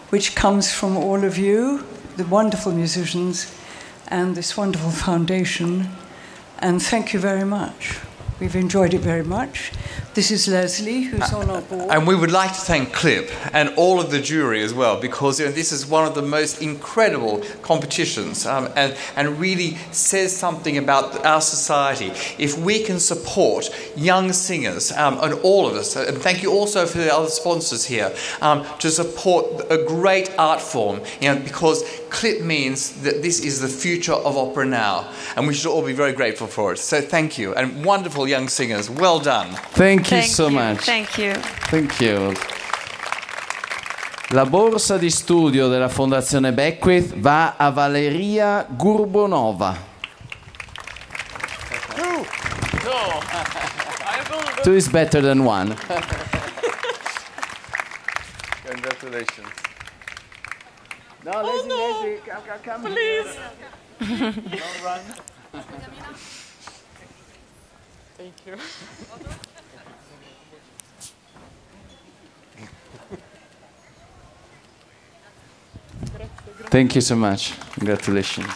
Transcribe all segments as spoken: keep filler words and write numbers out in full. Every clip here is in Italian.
which comes from all of you, the wonderful musicians, and this wonderful foundation. And thank you very much. We've enjoyed it very much. This is Leslie, who's on our board. And we would like to thank Clip and all of the jury as well, because you know, this is one of the most incredible competitions um, and, and really says something about our society. If we can support young singers, um, and all of us, and thank you also for the other sponsors here, um, to support a great art form, you know, because Clip means that this is the future of opera now, and we should all be very grateful for it. So thank you, and wonderful young singers, well done. Thank you Thank so you. much. Thank you. Thank you. La borsa di studio della Fondazione Beckwith va a Valeria Gurbonova. Two is better than one. Congratulations. No, Leslie, Leslie, come, come, come. Please. Don't run. Thank you. Thank you so much. Congratulations.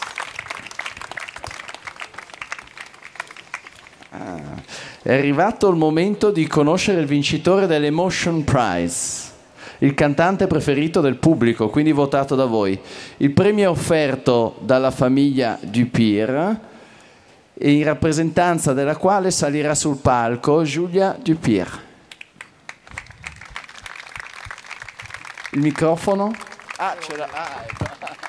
Ah, è arrivato il momento di conoscere il vincitore dell'Emotion Prize, il cantante preferito del pubblico, quindi votato da voi. Il premio è offerto dalla famiglia Dupire, e in rappresentanza della quale salirà sul palco Julia Dupire. Il microfono? Ah, ce l'ha. Ah, ecco.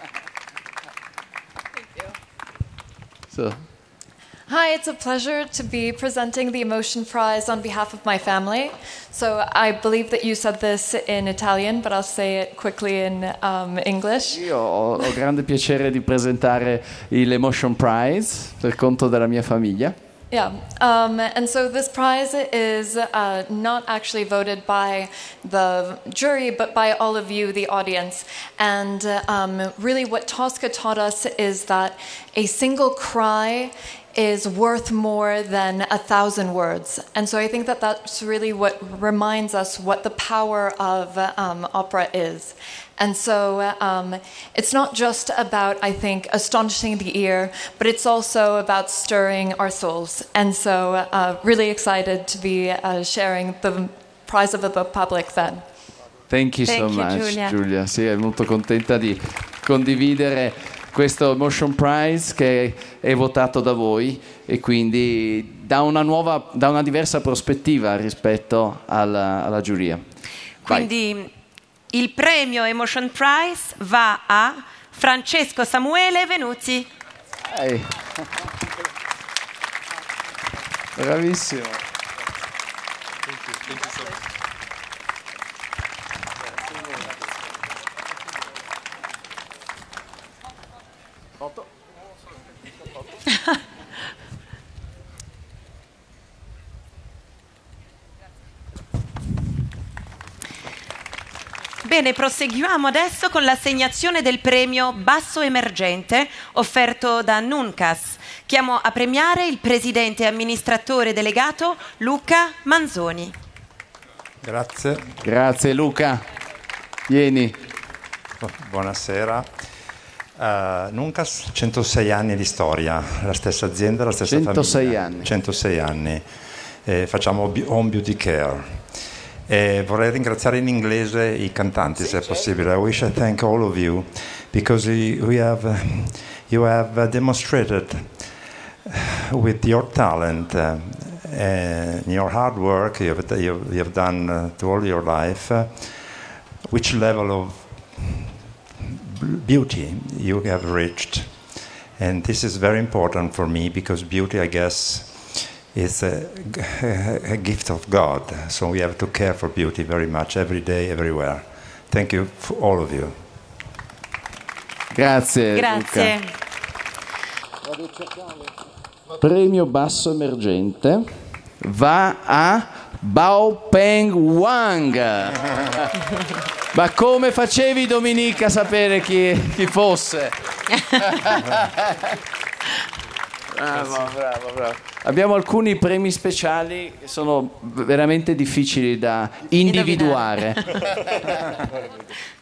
So. Hi, it's a pleasure to be presenting the Emotion Prize on behalf of my family. So I believe that you said this in Italian, but I'll say it quickly in um, English. Io ho, ho grande piacere di presentare l'Emotion Prize per conto della mia famiglia. Yeah, um, and so this prize is uh, not actually voted by the jury, but by all of you, the audience. And uh, um, really what Tosca taught us is that a single cry is worth more than a thousand words. And so I think that that's really what reminds us what the power of um, opera is. And so um, it's not just about, I think, astonishing the ear, but it's also about stirring our souls. And so uh, really excited to be uh, sharing the prize of the public then. Thank you Thank so you, much, Giulia. Giulia. Sì, è molto contenta di condividere questo Emotion Prize che è votato da voi e quindi dà una nuova, dà una diversa prospettiva rispetto alla, alla giuria. Vai. Quindi il premio Emotion Prize va a Francesco Samuele Venuzzi. Hey. Bravissimo. Bene, proseguiamo adesso con l'assegnazione del premio Basso Emergente offerto da Nuncas. Chiamo a premiare il presidente e amministratore delegato Luca Manzoni. Grazie. Grazie Luca. Vieni. Buonasera. Uh, Nuncas, centosei anni di storia, la stessa azienda, la stessa centosei famiglia. anni. centosei anni. Eh, facciamo home beauty care. Eh, vorrei ringraziare in inglese i cantanti, se è possibile. I wish I thank all of you because we have, uh, you have uh, demonstrated with your talent uh, and your hard work you have, you, you have done uh, to all your life, uh, which level of beauty you have reached. And this is very important for me because beauty, I guess, is a, a gift of God. So we have to care for beauty very much, every day, everywhere. Thank you for all of you. Grazie. Grazie. Luca. Premio Basso Emergente va a Bao Peng Wang. Ma come facevi, Dominica, a sapere chi, chi fosse? Bravo, bravo, bravo. Abbiamo alcuni premi speciali che sono veramente difficili da individuare.